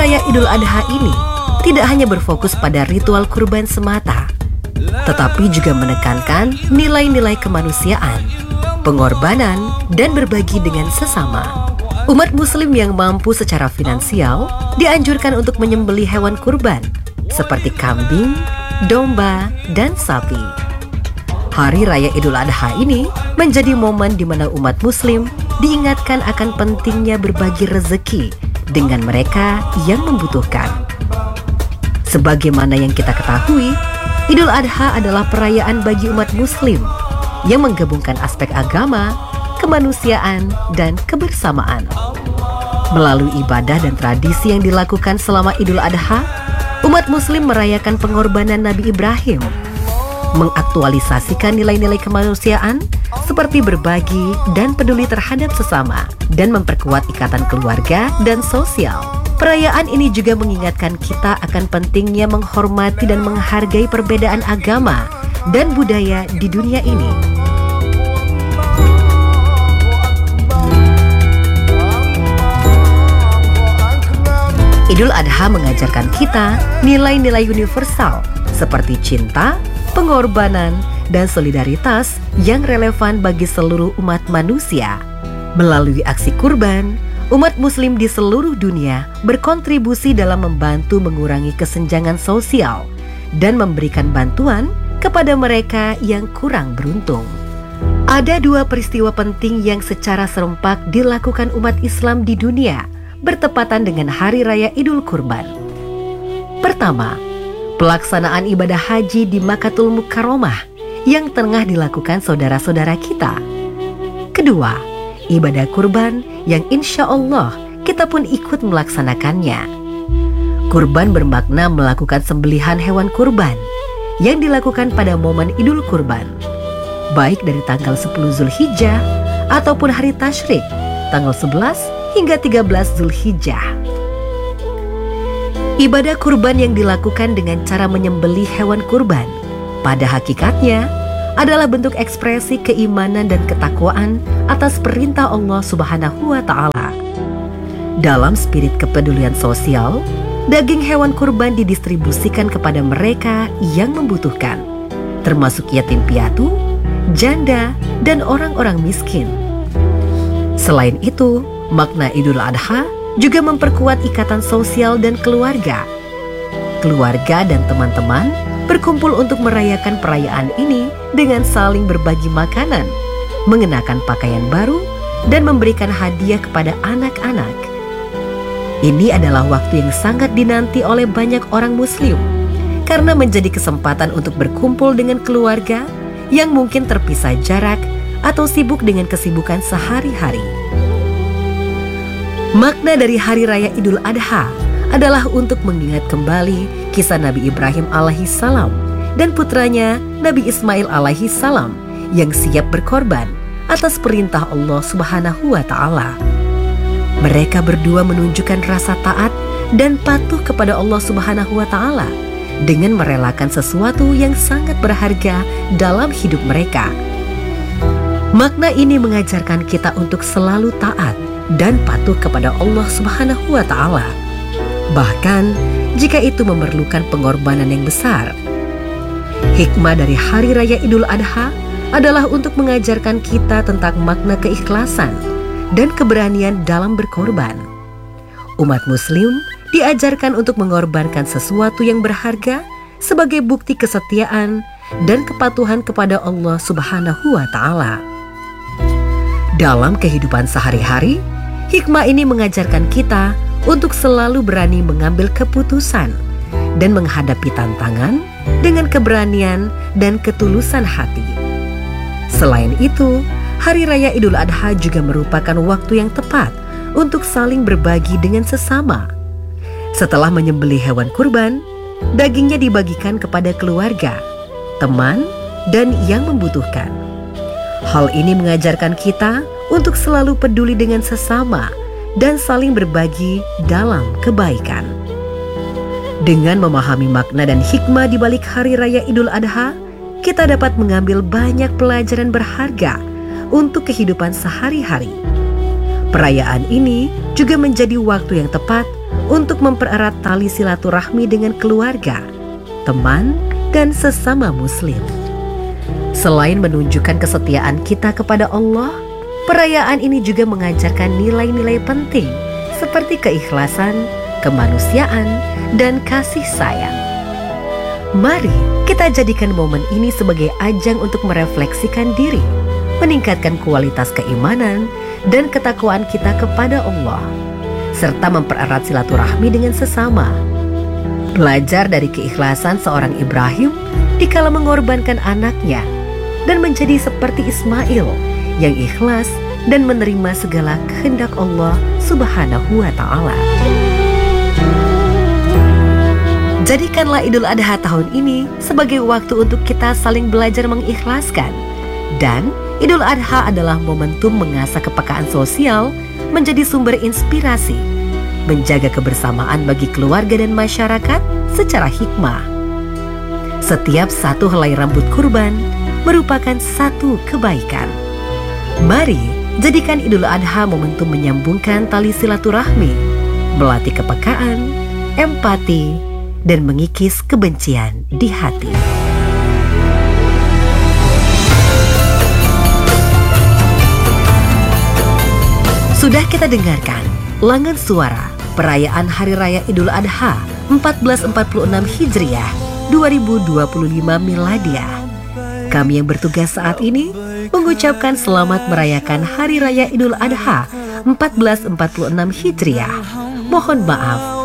Raya Idul Adha ini tidak hanya berfokus pada ritual kurban semata, tetapi juga menekankan nilai-nilai kemanusiaan, pengorbanan, dan berbagi dengan sesama. Umat muslim yang mampu secara finansial dianjurkan untuk menyembelih hewan kurban seperti kambing, domba, dan sapi. Hari Raya Idul Adha ini menjadi momen di mana umat muslim diingatkan akan pentingnya berbagi rezeki dengan mereka yang membutuhkan. Sebagaimana yang kita ketahui, Idul Adha adalah perayaan bagi umat muslim yang menggabungkan aspek agama, kemanusiaan, dan kebersamaan. Melalui ibadah dan tradisi yang dilakukan selama Idul Adha, umat muslim merayakan pengorbanan Nabi Ibrahim, mengaktualisasikan nilai-nilai kemanusiaan seperti berbagi dan peduli terhadap sesama, dan memperkuat ikatan keluarga dan sosial. Perayaan ini juga mengingatkan kita akan pentingnya menghormati dan menghargai perbedaan agama dan budaya di dunia ini. Idul Adha mengajarkan kita nilai-nilai universal seperti cinta, pengorbanan, dan solidaritas yang relevan bagi seluruh umat manusia. Melalui aksi kurban, umat muslim di seluruh dunia berkontribusi dalam membantu mengurangi kesenjangan sosial dan memberikan bantuan kepada mereka yang kurang beruntung. Ada dua peristiwa penting yang secara serempak dilakukan umat Islam di dunia bertepatan dengan Hari Raya Idul Kurban. Pertama, pelaksanaan ibadah haji di Makkatul Mukarramah yang tengah dilakukan saudara-saudara kita. Kedua, ibadah kurban yang insya Allah kita pun ikut melaksanakannya. Kurban bermakna melakukan sembelihan hewan kurban yang dilakukan pada momen Idul Kurban, baik dari tanggal 10 Zulhijjah ataupun hari Tasyrik, tanggal 11 hingga 13 Zulhijjah. Ibadah kurban yang dilakukan dengan cara menyembelih hewan kurban pada hakikatnya adalah bentuk ekspresi keimanan dan ketakwaan atas perintah Allah Subhanahu wa Ta'ala. Dalam spirit kepedulian sosial, daging hewan kurban didistribusikan kepada mereka yang membutuhkan, termasuk yatim piatu, janda, dan orang-orang miskin. Selain itu, makna Idul Adha juga memperkuat ikatan sosial dan keluarga. Keluarga dan teman-teman berkumpul untuk merayakan perayaan ini dengan saling berbagi makanan, mengenakan pakaian baru, dan memberikan hadiah kepada anak-anak. Ini adalah waktu yang sangat dinanti oleh banyak orang muslim karena menjadi kesempatan untuk berkumpul dengan keluarga yang mungkin terpisah jarak atau sibuk dengan kesibukan sehari-hari. Makna dari Hari Raya Idul Adha adalah untuk mengingat kembali kisah Nabi Ibrahim alaihissalam dan putranya Nabi Ismail alaihissalam yang siap berkorban atas perintah Allah Subhanahu wa Ta'ala. Mereka berdua menunjukkan rasa taat dan patuh kepada Allah Subhanahu wa Ta'ala dengan merelakan sesuatu yang sangat berharga dalam hidup mereka. Makna ini mengajarkan kita untuk selalu taat dan patuh kepada Allah Subhanahu wa Ta'ala, bahkan jika itu memerlukan pengorbanan yang besar. Hikmah dari Hari Raya Idul Adha adalah untuk mengajarkan kita tentang makna keikhlasan dan keberanian dalam berkorban. Umat muslim diajarkan untuk mengorbankan sesuatu yang berharga sebagai bukti kesetiaan dan kepatuhan kepada Allah Subhanahu wa Ta'ala. Dalam kehidupan sehari-hari, hikmah ini mengajarkan kita untuk selalu berani mengambil keputusan dan menghadapi tantangan dengan keberanian dan ketulusan hati. Selain itu, Hari Raya Idul Adha juga merupakan waktu yang tepat untuk saling berbagi dengan sesama. Setelah menyembelih hewan kurban, dagingnya dibagikan kepada keluarga, teman, dan yang membutuhkan. Hal ini mengajarkan kita untuk selalu peduli dengan sesama dan saling berbagi dalam kebaikan. Dengan memahami makna dan hikmah di balik Hari Raya Idul Adha, kita dapat mengambil banyak pelajaran berharga untuk kehidupan sehari-hari. Perayaan ini juga menjadi waktu yang tepat untuk mempererat tali silaturahmi dengan keluarga, teman, dan sesama muslim. Selain menunjukkan kesetiaan kita kepada Allah, perayaan ini juga mengajarkan nilai-nilai penting seperti keikhlasan, kemanusiaan, dan kasih sayang. Mari kita jadikan momen ini sebagai ajang untuk merefleksikan diri, meningkatkan kualitas keimanan dan ketakwaan kita kepada Allah, serta mempererat silaturahmi dengan sesama. Belajar dari keikhlasan seorang Ibrahim dikala mengorbankan anaknya, dan menjadi seperti Ismail yang ikhlas dan menerima segala kehendak Allah Subhanahu wa Ta'ala. Jadikanlah Idul Adha tahun ini sebagai waktu untuk kita saling belajar mengikhlaskan. Dan Idul Adha adalah momentum mengasah kepekaan sosial menjadi sumber inspirasi, menjaga kebersamaan bagi keluarga dan masyarakat secara hikmah. Setiap satu helai rambut kurban merupakan satu kebaikan. Mari jadikan Idul Adha momentum menyambungkan tali silaturahmi, melatih kepekaan, empati, dan mengikis kebencian di hati. Sudah kita dengarkan Langan Suara perayaan Hari Raya Idul Adha 1446 Hijriah 2025 Miladiah. Kami yang bertugas saat ini mengucapkan selamat merayakan Hari Raya Idul Adha 1446 Hijriah. Mohon maaf